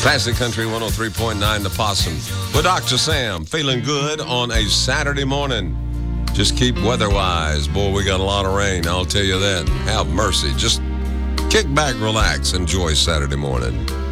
Classic Country 103.9 The Possum with Dr. Sam, feeling good on a Saturday morning. Just keep weather-wise. Boy, we got a lot of rain, I'll tell you that. Have mercy. Just kick back, relax, enjoy Saturday morning.